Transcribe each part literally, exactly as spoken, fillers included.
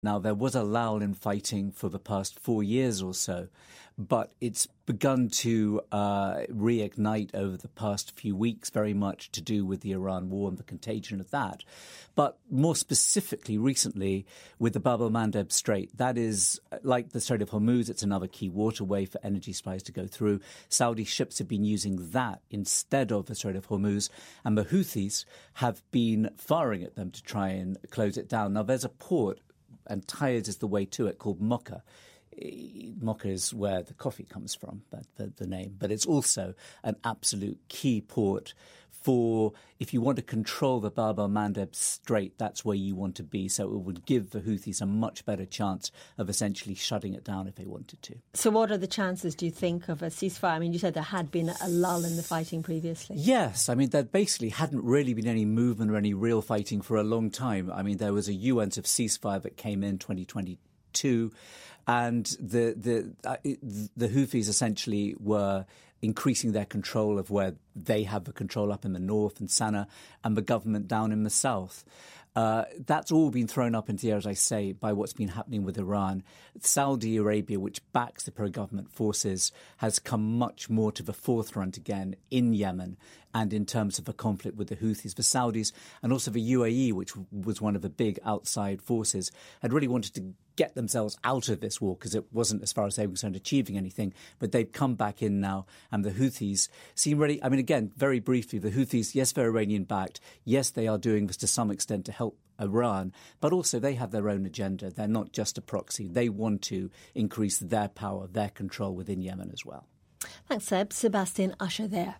Now, there was a lull in fighting for the past four years or so, but it's begun to uh, reignite over the past few weeks, very much to do with the Iran war and the contagion of that. But more specifically, recently, with the Bab el-Mandeb Strait, that is, like the Strait of Hormuz, it's another key waterway for energy supplies to go through. Saudi ships have been using that instead of the Strait of Hormuz, and the Houthis have been firing at them to try and close it down. Now, there's a port, and Taiz is the way to it, called Mocha. Mocha is where the coffee comes from, that, the, the name. But it's also an absolute key port for, if you want to control the Bab el-Mandeb Strait, that's where you want to be. So it would give the Houthis a much better chance of essentially shutting it down if they wanted to. So what are the chances, do you think, of a ceasefire? I mean, you said there had been a lull in the fighting previously. Yes. I mean, there basically hadn't really been any movement or any real fighting for a long time. I mean, there was a U N ceasefire that came in twenty twenty-two, and the the uh, the Houthis essentially were increasing their control of where they have the control up in the north and Sana'a, and the government down in the south. Uh, that's all been thrown up into the air, as I say, by what's been happening with Iran. Saudi Arabia, which backs the pro-government forces, has come much more to the forefront again in Yemen and in terms of the conflict with the Houthis. The Saudis and also the U A E, which was one of the big outside forces, had really wanted to get themselves out of this war because it wasn't, as far as they were concerned, achieving anything. But they've come back in now, and the Houthis seem ready. I mean, again, very briefly, the Houthis, yes, they're Iranian-backed. Yes, they are doing this to some extent to help Iran, but also they have their own agenda. They're not just a proxy. They want to increase their power, their control within Yemen as well. Thanks, Seb. Sebastian Usher there.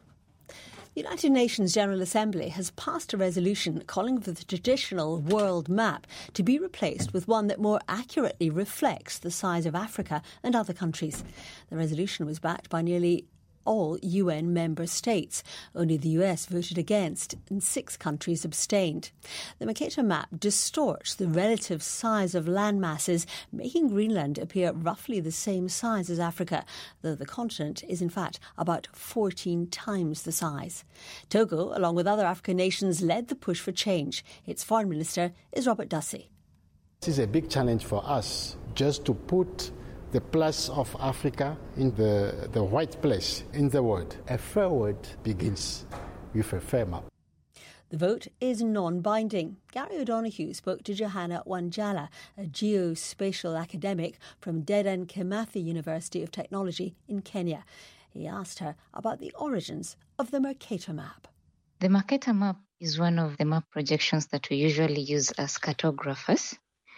The United Nations General Assembly has passed a resolution calling for the traditional world map to be replaced with one that more accurately reflects the size of Africa and other countries. The resolution was backed by nearly all U N member states. Only the U S voted against and six countries abstained. The Mercator map distorts the relative size of land masses, making Greenland appear roughly the same size as Africa, though the continent is in fact about fourteen times the size. Togo, along with other African nations, led the push for change. Its foreign minister is Robert Dussey. This is a big challenge for us, just to put the place of Africa in the, the right place in the world. A fair world begins with a fair map. The vote is non-binding. Gary O'Donoghue spoke to Johanna Wanjala, a geospatial academic from Dedan Kimathi University of Technology in Kenya. He asked her about the origins of the Mercator map. The Mercator map is one of the map projections that we usually use as cartographers.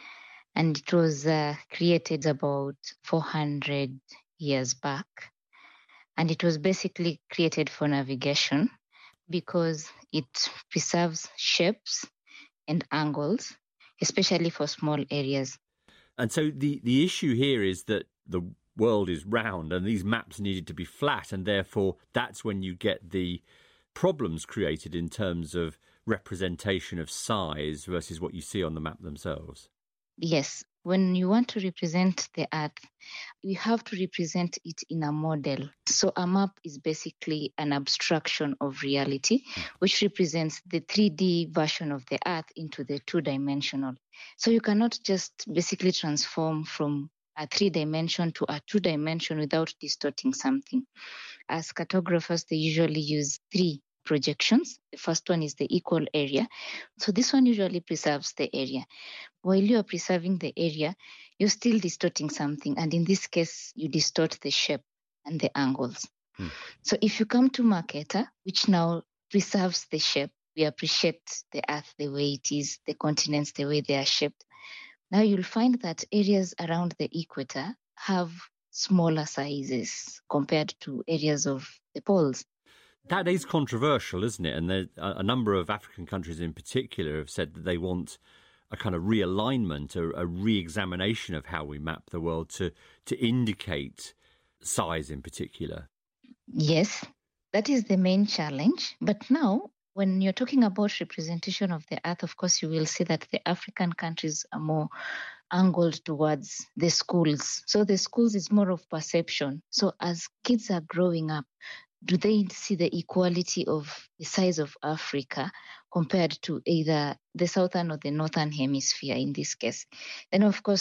And it was uh, created about four hundred years back. And it was basically created for navigation because it preserves shapes and angles, especially for small areas. And so the, the issue here is that the world is round and these maps needed to be flat, and therefore that's when you get the problems created in terms of representation of size versus what you see on the map themselves. Yes, when you want to represent the Earth, you have to represent it in a model. So a map is basically an abstraction of reality, which represents the three D version of the Earth into the two-dimensional. So you cannot just basically transform from a three-dimension to a two-dimension without distorting something. As cartographers, they usually use three projections. The first one is the equal area. So this one usually preserves the area. While you are preserving the area, you're still distorting something. And in this case, you distort the shape and the angles. Hmm. So if you come to Mercator, which now preserves the shape, we appreciate the Earth the way it is, the continents the way they are shaped. Now you'll find that areas around the equator have smaller sizes compared to areas of the poles. That is controversial, isn't it? And there, a number of African countries in particular have said that they want a kind of realignment, a, a re-examination of how we map the world to, to indicate size in particular. Yes, that is the main challenge. But now, when you're talking about representation of the Earth, of course, you will see that the African countries are more angled towards the schools. So the schools is more of perception. So as kids are growing up, do they see the equality of the size of Africa compared to either the southern or the northern hemisphere in this case? Then, of course,